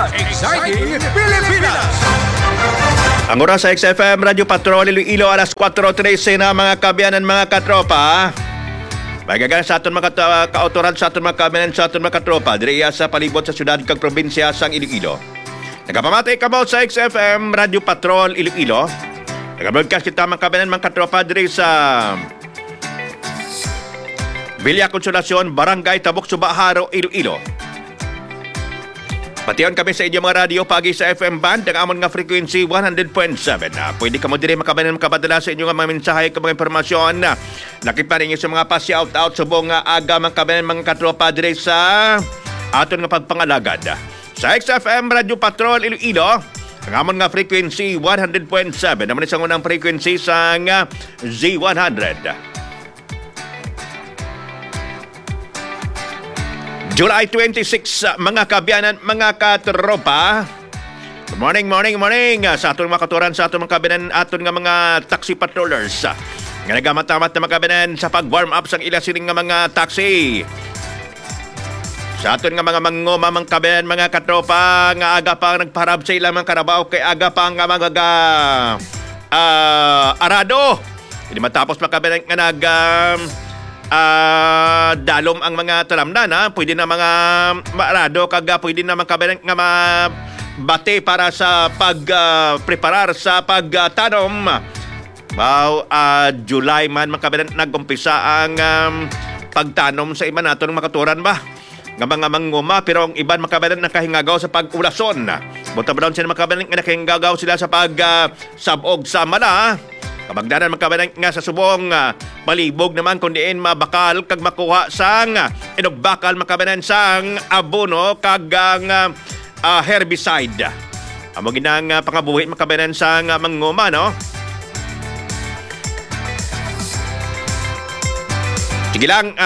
Exciting Pilipinas! Ang oras sa XFM Radio Patrol Iloilo, alas 4:13 na mga kabiyanan, mga katropa. Magagan sa aton mga kaautoran, sa aton mga kabiyanan, sa aton mga katropa diriya sa palibot sa syudad kag probinsya sang Iloilo. Nagapamatay kamo sa XFM Radio Patrol Iloilo. Nagabroadcast kita mga kabiyanan, mga katropa diri sa Villa Consolacion, Barangay Tabok, Subaharo, Iloilo. Patiyon kami sa inyong mga radio pagi sa FM band ang amon nga frequency 100.7. Pwede ka mo diri makapadala sa inyong mga mensahe kag mga impormasyon. Nakita ninyo sa mga pa-shout-out sa buong aga mga katropa diri sa aton nga pagpangalagad. Sa XFM Radio Patrol Iloilo, ang amon nga frequency 100.7. Naman isang unang frequency sa Z100. July 26, mga kabiyanan, mga katropa. Good morning, morning, morning. Sa atong mga katuran, sa atong mga kabiyanan, aton nga mga taxi patrollers. Nga nagamatamad na mga kabiyanan sa pag-warm up sang ila sining nga mga taxi. Sa aton nga mga manguma, mga kabiyanan, mga katropa, nga aga pa nagpaharap sa ilang mga karabaw, kay aga pa nga mga arado. Hindi matapos mga kabiyanan nga dalom ang mga talamnan, ha? Pwede na mga maarado kaga, pwede na mga nga mabate para sa pagpreparar sa pagtanom. July man mga nag-umpisa ang pagtanom sa iba nato ng makaturan ba? Nga mga manguma, pero ang iban mga nakahingagaw sa pag-ulason. Buta ba doon sila mga nga nakahingagaw sila sa pag-sabog sa mala. Kabagdanan nga sa subong malibog naman kundiin mabakal kag makuha sang inugbakal makabanan sang abono kag herbicide. Amo ginang pangabuhi makabanan sang manguma, no? Sige lang,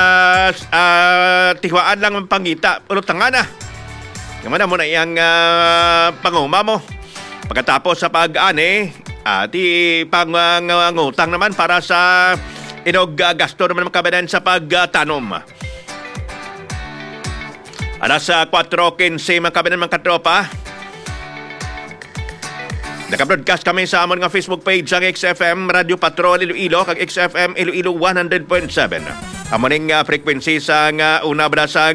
tiwaan lang ang pangita. Ulutangan na. Kamana mo na iyang panguma mo. Pagkatapos sa pag-ani, di pangangutang naman para sa gasto naman makabanan sa pagtanom. Alas 4:15 makabanan mga katropa. Naka-broadcast kami sa amon nga Facebook page ang XFM Radio Patrol Iloilo kag XFM Iloilo 100.7. Amon ning frequency sa una bra sa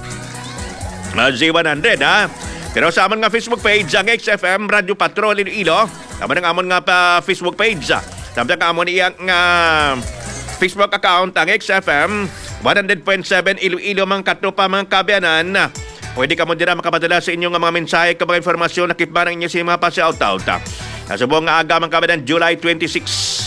Z100, ha. Pero sa amon nga Facebook page ang XFM Radio Patrol Iloilo, tama ng amon nga Facebook page. Tama ng amon iyang Facebook account ang XFM 100.7 Iloilo, mga katropa, mga kabiyanan. Pwede ka mo dira makapadala sa inyong mga mensahe kag mga informasyon na kitbarang inyo sa mga pa-shoutout. Sa buong aga mga kabiyanan, July 26.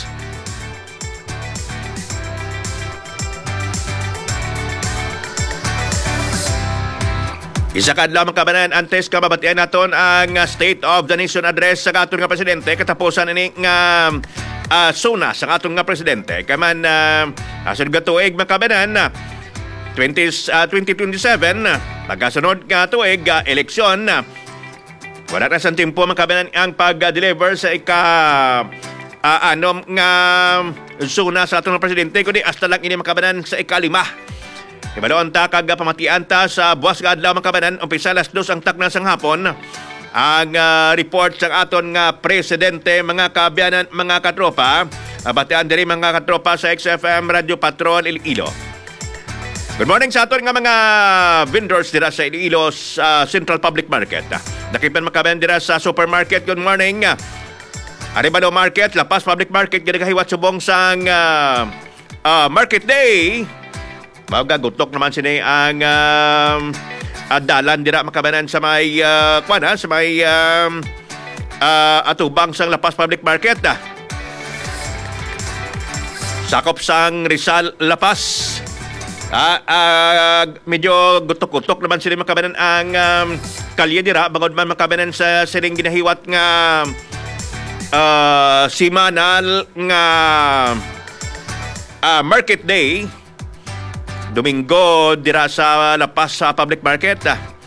Isa ka adlaw mga kabanan, antes ka mabatian naton ang State of the Nation Address sa aton nga presidente. Katapusan ini nga suna sa aton nga presidente. Kaman asun nga tuig mga kabanan, 2027, pagkasunod nga tuig, eleksyon. Wala na sa timpo mga kabanan ang pag-deliver sa anom nga suna sa aton nga presidente. Kundi hasta lang ini mga kabanan sa ika-5. Ibaloon ta kag pamatian ta sa buwas nga adlaw mga kabanan, umpisa alas 2 ang takna sang hapon. Ang report sa aton nga presidente, mga kabiyanan, mga katropa. Batian diri mga katropa sa XFM Radio Patrol Iloilo. Good morning sa aton nga mga vendors dira sa Iloilo Central Public Market. Nakipan mga kabayan dira sa supermarket. Good morning. Arevalo Market, Lapas Public Market, ginagahiwat subong sang Market Day. Magagutok naman sini ang dalan dira makabanan sa may sa may atubang sang Lapas Public Market. Sakop sang Rizal Lapas. Medyo gutok-gutok naman sila makabanan ang kalye dira bangod man makabanan sa sining ginahiwat nga simanal nga Market Day. Domingo dira sa Lapas sa Public Market.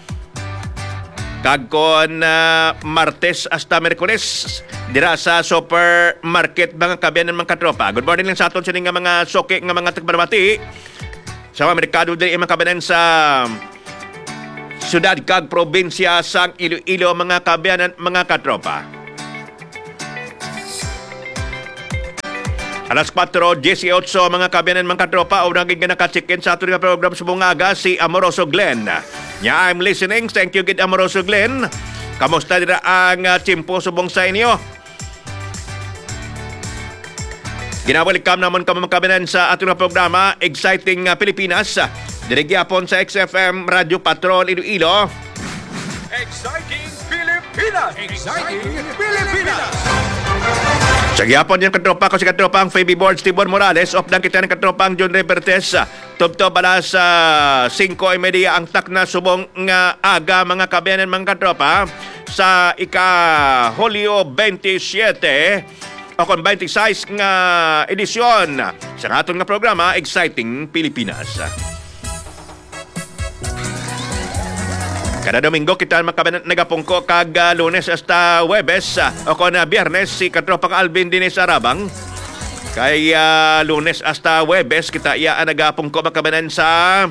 Kagkon Martes hasta Merkules dira sa supermarket mga kabiyanan mga katropa. Good morning lang sa aton sining nga mga soke nga mga tagbarmati. Sa mga merkado diri mga kabiyanan sa syudad kag probinsya sang Iloilo mga kabayanan mga katropa. Alas 4:18 mga kabayanan mga katropa o naging nakachikin sa ating program sa bungaga si Amoroso Glenn. Nya, I'm listening. Thank you, Gid Amoroso Glenn. Kamusta dira ang tiyempo subong sa inyo? Ginawelcome naman kami mga kabayanan sa ating programa Exciting Pilipinas. Dirigyapon sa XFM Radio Patrol Iloilo. Exciting Pilipinas! Exciting Pilipinas! Sa gyapon yung katropa ko si katropang Fabi Board Stephen Morales of ng kita ng katropang John Revertes. Tubto bala sa 5:30 ang takna subong nga aga mga kabayanan mga katropa sa ika-Hulyo 27 o kon 26 nga edisyon sa aton nga programa Exciting Pilipinas. Kada Domingo kita nagapungko kag Lunes hasta Huwebes o kon Biyernes si katropang Alvin Dines Arabang. Kay Lunes hasta Huwebes kita iya nagapungko makabanan sa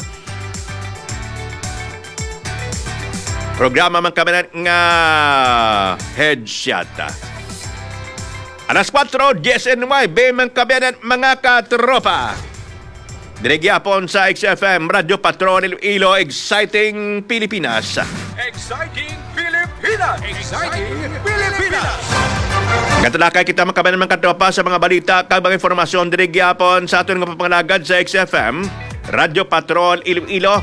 programa makabanan nga Headshot. Alas 4:10 makabanan mga katropa. Dirigyapon sa XFM Radio Patrol Iloilo Exciting Pilipinas. Exciting Pilipinas! Exciting Pilipinas! Katalakay kita makabayan ng katropa sa mga balita kag mga informasyon dirigyapon sa aton nga papangalagad sa XFM Radio Patrol Iloilo.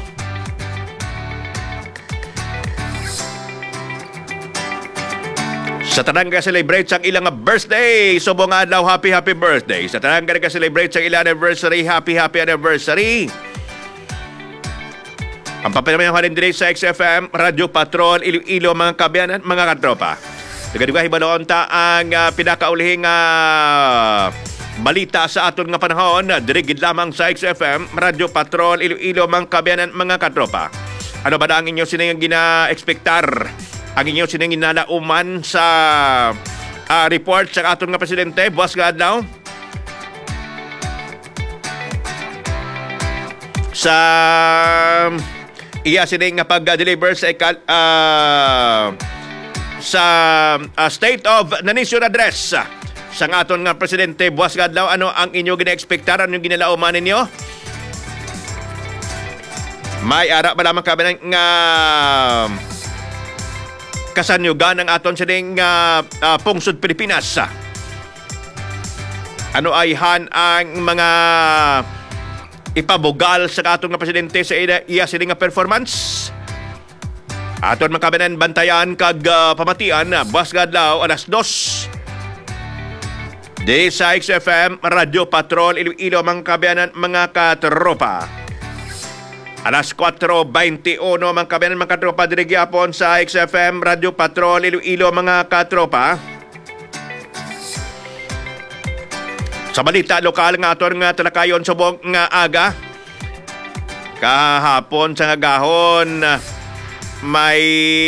Sa tanang ka-celebrate sang ilang birthday, subong adlaw happy birthday. Sa tanang ka-celebrate sang ilang anniversary, happy anniversary. Ang papanaman yung halindiri sa XFM, Radio Patrol, Iloilo, mga kabayanan, mga katropa. Nagadugahi baloon ta ang pinakaulihing balita sa aton nga panahon, dirigid lamang sa XFM, Radio Patrol, Iloilo, mga kabayanan, mga katropa. Ano ba na ang inyo sinayang gina-expectar? Ang inyo siningin nalauman sa report sa aton nga presidente, Buwas nga adlaw. Sa iya sining nga pag-deliver sa State of the Nation Address sa aton nga presidente, Buwas nga adlaw. Ano ang inyo gina-expectar? Ano yung ginalauman ninyo? May ara ba lamang kami nga kasanyugan ng aton sining pungsod Pilipinas. Ano ay ang mga ipabugal sa aton nga presidente sa iya sining performance? Aton makabanan bantayan kag pamatian Buwas nga adlaw alas 2. Di sa XFM Radio Patrol Iloilo mga kabayanan mga katropa. Alas 4:21 mga kabayanan mga katropa dirigyapon sa XFM Radio Patrol Iloilo mga katropa. Sa balita lokal nga aton nga talakayon subong nga aga. Kahapon sa gahon may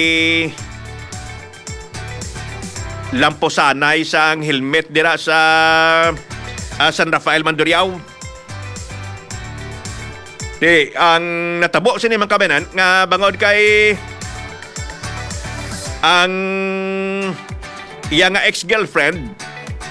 lamposanay sang helmet dira sa San Rafael Mandurriao. Ang natabo sini mga kabayanan nga bangod kay ang iya nga ex-girlfriend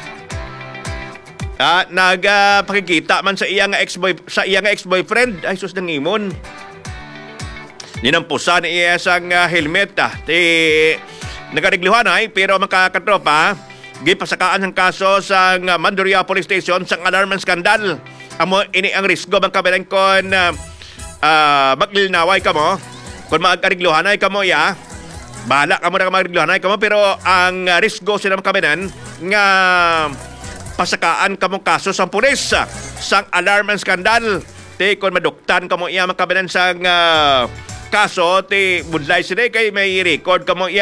nagpakikita man sa iya nga ex-boyfriend ay sus nang imon. Ninampusan iya sang helmet nagarigluhan ay pero makakatropa gipasakaan ang kaso sa Mandurriao Police Station sang alarm skandal. Amo ini ang risgo bang kabayan kon maglilnaway ka mo kung mag-arigluhanay ka mo bahala ka mo na mag-arigluhanay ka mo pero ang risgo sila kabayan nga pasakaan ka mo kaso sa pulis sang alarm skandal kon maduktan ka mo makabayan sang kaso budlay sila kay may record ka mo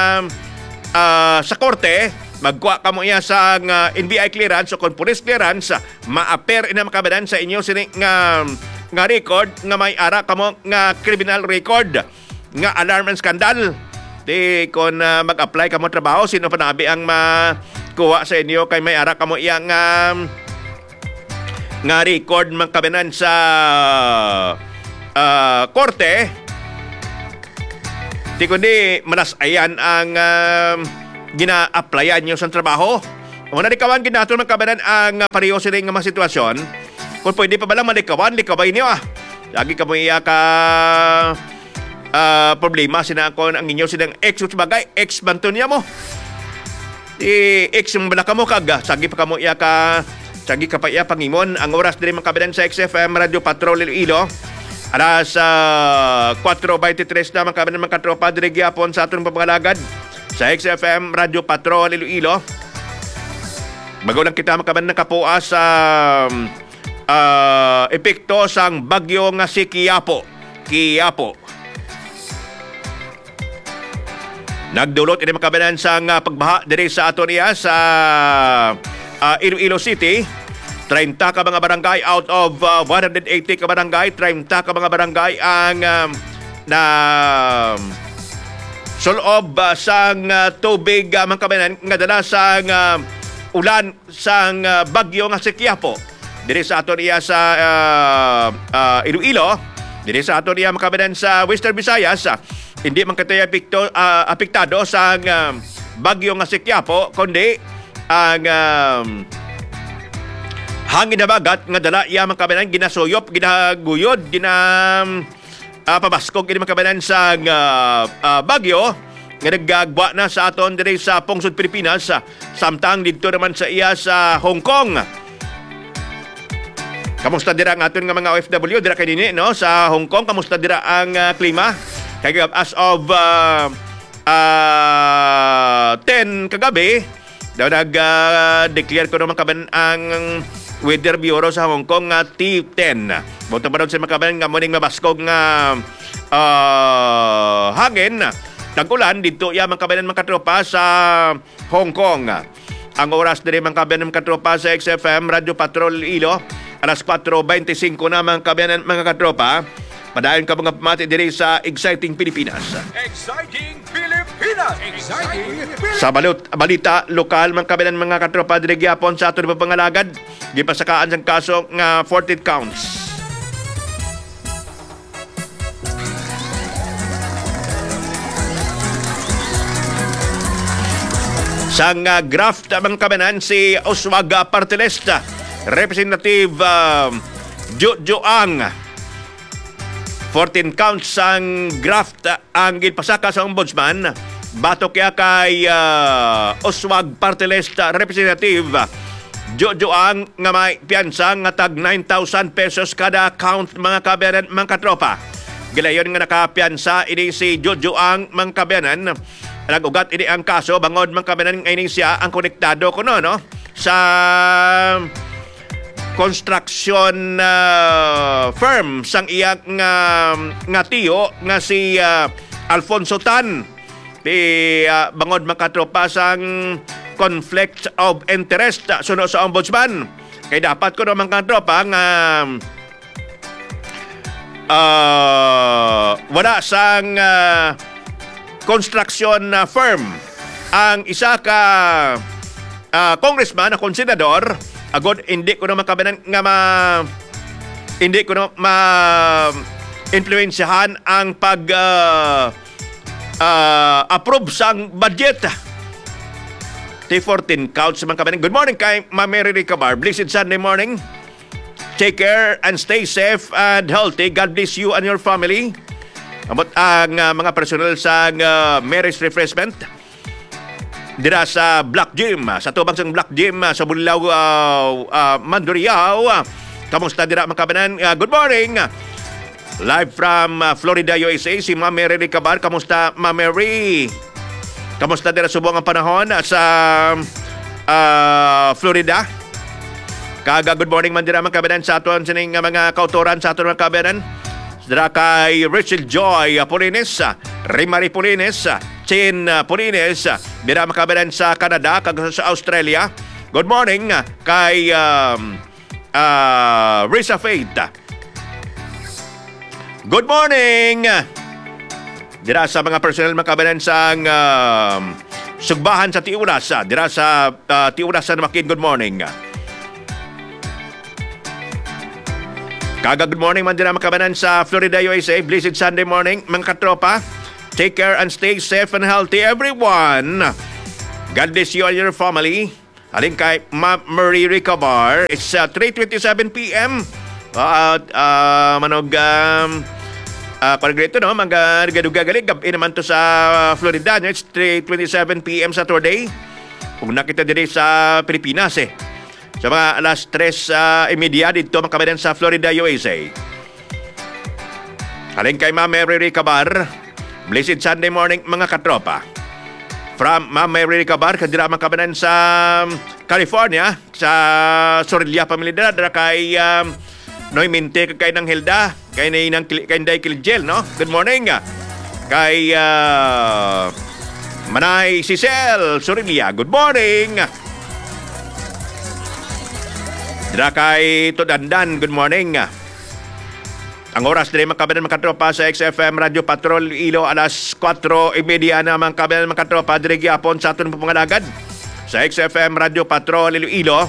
sa korte magkuha ka mo sa NBI clearance o kung police clearance ma-appear ina makabadan sa inyo sini nga record nga may ara ka mo nga criminal record nga alarm and scandal kung mag-apply ka mo trabaho sino pa nabi ang makuha sa inyo kay may ara ka mo nga record makabadan sa korte Di kundi malasayan ang gina-applyan nyo sa trabaho. Kung nalikawan ginato ng kabanan ang pareho sila ng mga sitwasyon, kung pwede pa ba lang malikawan, likaway niyo Lagi ka mo iya ka problema sinakon ang inyo sinang ex bagay, ex banto niya mo. Ex yung balaka mo kaga, sagi pa ka mo iya ka, sagi ka pa iya pangimon. Ang oras din mga kabanan sa XFM Radio Patrol Iloilo. Alas 4:23 na mga kabanan mga katropa diri gyapon sa atong pamagalagad sa XFM Radio Patrol Iloilo. Bago lang kita mga kabanan nakapuas sa epekto sang bagyo nga si Quiapo. Nagdulot ini mga kabanan sang pagbaha diri sa aton sa Iloilo City. 30 ka mga barangay out of 180 ka barangay, 30 ka mga barangay ang na sulob sang tubig mga kabanan nga dala sang ulan sang bagyo nga si Quiapo. Diri sa aton sa Iloilo, diri sa aton mga kabanan sa Western Visayas, hindi man katay apektado sa bagyo nga si Quiapo, kundi ang hangin na bagat nga dala iya mga kabanan ginasuyop, ginaguyod, pabaskog ini mga kabanan sa bagyo nga naggagwa na sa aton diri sa pungsod Pilipinas, samtang dito naman sa iya sa Hong Kong. Kamusta dira ang aton nga mga OFW dira kay dinhi no sa Hong Kong? Kamusta dira ang klima? Kay as of 10 kagabi daw nag-declare ko naman kabanan ang Weather Bureau sa Hong Kong nga T10. Buto pa daw sa makabanan nga muning mabaskog nga hangin. Tag-ulan dito ya mga kabanan mga katropa sa Hong Kong. Ang oras diri mga kabanan mga katropa sa XFM Radio Patrol Iloilo. Alas 4:25 na mga kabanan mga katropa. Padayon ka mga pamati diri sa Exciting Pilipinas. Exciting Pilipinas! Exciting Pilipinas! Sa balita lokal mga kabanan mga katropa diri gyapon sa aton pangalagad, gipasakaan sang kaso nga 14 counts. Sang graft mga kabanan si Oswag Partelesta, Representative Jo Ang. 14 counts ang graft ang gipasaka sa ombudsman batok kaya kay Oswag Partelesta Representative Jo Ang nga may piyansa nga tag 9,000 pesos kada count mga kabayanan mga katropa. Gilayon nga nakapiyansa ini si Jo Ang mga kabayanan. Nag-ugat ini ang kaso bangod mga kabayanan nga ini siya ang konektado kuno no sa construction firm sang iya nga tiyo nga si Alfonso Tan. Di bangod makatropa sang conflict of interest suno sa ombudsman. Kay dapat ko naman katropa nga wala sang construction firm ang isa ka congressman na konsenador. Agod hindi ko na makabanan nga hindi ko na ma-influensyahan ang pag approve sang budget. T14 counts mga kabanan. Good morning kay Ma'am Mary Ricabar. Blessed Sunday morning. Take care and stay safe and healthy. God bless you and your family. Amot ang mga personal sa Mary's Refreshment dira sa Black Gym, sa tubang sang Black Gym sa Bulilaw, Mandurriao. Kamusta dira mga kabanan? Good morning. Live from Florida, USA, si Ma'am Mary Ricabar. Kamusta, Ma'am Mary? Kamusta dira subong ang panahon sa Florida? Kaga good morning man dira mga kabanan sa aton sining mga kautoran sa aton mga kabanan. Dira kay Rachel Joy Polines, Rimari Polines, Chin Polines, dira makabanan sa Canada, kag sa Australia. Good morning kay Risa Faith. Good morning dira sa mga personal makabanan sa Sugbahan sa Tiuras, dira sa Tiuras sa Namakin. Good morning. Kaga good morning man dira makabanan sa Florida, USA. Blessed Sunday morning mga katropa. Take care and stay safe and healthy, everyone. God bless you and your family. Halin kay Ma'am Marie Ricabar. It's 3:27 p.m. Pag-grito, no? Mga-gadugalig. Gabi naman to sa Florida. It's 3:27 p.m. Saturday. Kung nakita din sa Pilipinas, sa mga alas 3:30 dito, mga kabayan sa Florida, USA. Halin kay Ma'am Marie Ricabar. Blessed Sunday morning, mga katropa. From Ma'am Marie Ricabar, kadira mga kabayan sa California, sa Sorilla Pamilya, dara kay Noy Minte, kay ng Hilda, kay Day Kiljel, no? Good morning. Kay Manay Cicel Sorilla, good morning. Dira kay Todandan, good morning. Ang oras din mga kabayan mga katropa sa XFM Radio Patrol Ilo, alas 4:30 na mga kabayan mga katropa diri gyapon sa aton pangalagad sa XFM Radio Patrol Ilo.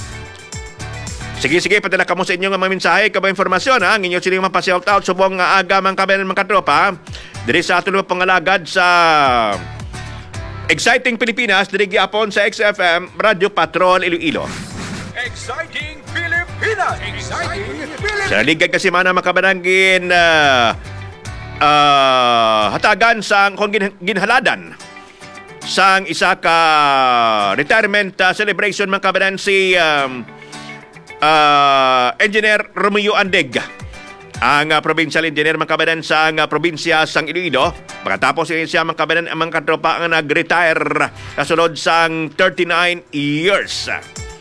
Sige, padala kamo sa inyo nga mga mensahe, kabang informasyon ha. Ang inyo siling mapashout out subong nga aga mga kabayan mga katropa diri sa aton pangalagad sa Exciting Pilipinas diri gyapon sa XFM Radio Patrol Ilo. Exciting Pilipinas! Exciting Pilipinas! Sa ligag kasi mana makabanangin hatagan sang kung ginhaladan sang isa ka retirement celebration makabanan si Engineer Romeo Andeg, ang provincial engineer makabanan sa probinsya sang Iloilo. Pagkatapos siya makabanan ang mga katropa ang nag-retire kasunod sang 39 years.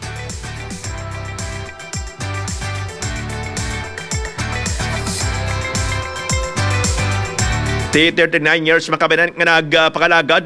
39 years makabanan nga nagpakalagad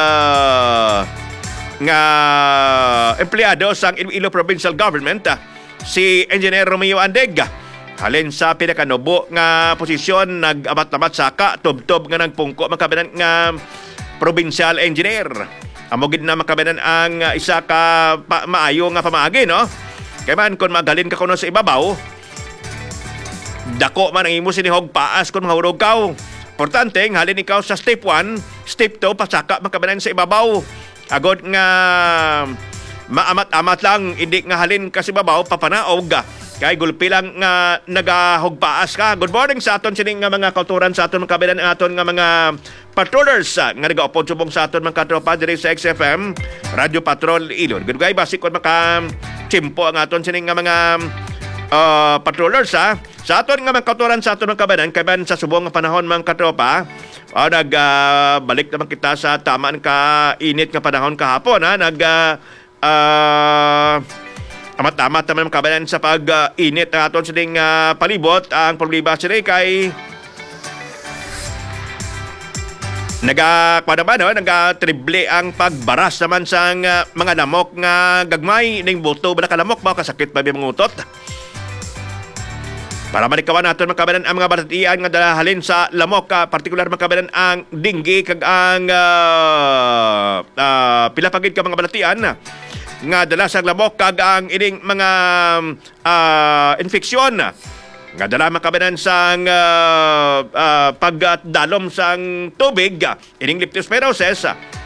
nga empleyado sa Iloilo Provincial Government, si Engineer Romeo Andeg. Halin sa pinakanubo nga posisyon, nag-amat-amat saka tub-tub nga nagpungko makabanan nga provincial engineer. Amogid na makabanan ang isa ka maayo nga pamaagi, no? Kaya man kung magalin ka kuno sa ibabaw, dako man ang imo sinihog paas kung mahurog ka. Importante, halin ikaw sa step 1, step 2, pasaka makabanan sa ibabaw. Agod nga maamat-amat lang, hindi nga halin ka sa ibabaw, papanaog. Kaya gulpi lang nga nagahugpaas ka. Good morning sa aton sining nga mga kauturan sa aton makabanan aton nga mga patrollers nga nagaupod subong sa aton mga katropa diri sa XFM Radio Patrol Ilo. Good guy, basic kon maka-chimpo ang aton sining nga mga patrollers sa aton nga mga kauturan sa aton mga kabanan sa subong nga panahon mga katropa. Nagbalik naman kita sa tamaan ka init nga panahon kahapon ha. Amat-amat naman mga kabanan sa pag-init na aton sa ding palibot. Ang problema sila kay nagatrible ang pagbaras naman sa mga lamok nga gagmay ning buto ba nakalamok ba kasakit pa mga utot. Para manikawan natin mga kabanan ang mga balatian nga dalahalin sa lamok, partikular mga kabanan ang dinggi kag ang pilapagid ka mga balatian nga dala sa lamok kag ang ining mga infeksyon nga dala mga kabanan sa pagdalom sang tubig, ining leptospirosis.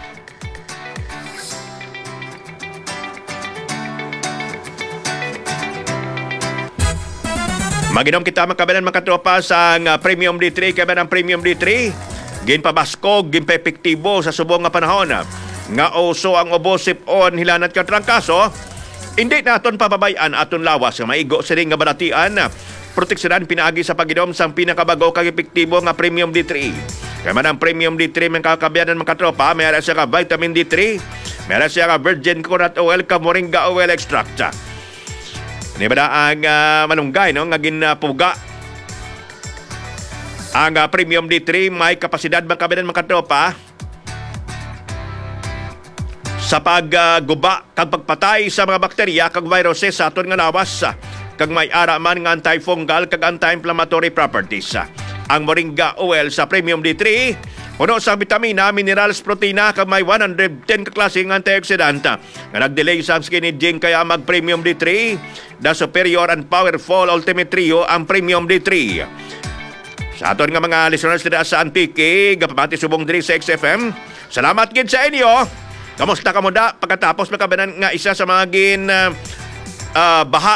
Maginom kita mga kabanan mga katropa sa Premium D3, kaya ang Premium D3 ginpabaskog, ginpa-epektibo sa subong nga panahon nga uso ang obosip-on hilanat ka trangkaso. Hindi naton pababayan aton lawas nga maigo sa ring nga balatian, proteksyonan pinaagi sa paginom sang pinakabago kag epektibo nga Premium D3. Kaya man ang Premium D3 mga kakabayanan mga katropa, mayroon siya ka vitamin D3, mayroon siya ka virgin coconut oil, ka moringa oil extract. Ini ba ang malunggay, no? Nga ginapuga. Ang Premium D3 may kapasidad mga kabayan mga katropa sa pagguba kag pagpatay sa mga bakterya kag viruses sa aton nga lawas, kag may ara man nga antifungal kag anti-inflammatory properties. Ang moringa oil sa Premium D3 puno sa vitamina, minerals, protina kag may 110 ka klase ng antioxidant nga nagdelay sa skin aging. Kaya mag Premium D3, the superior and powerful ultimate trio ang Premium D3. Sa aton nga mga listeners dira sa Antique, gapamati subong diri sa XFM. Salamat gid sa inyo. Kamusta ka mo da pagkatapos makabanan nga isa sa mga baha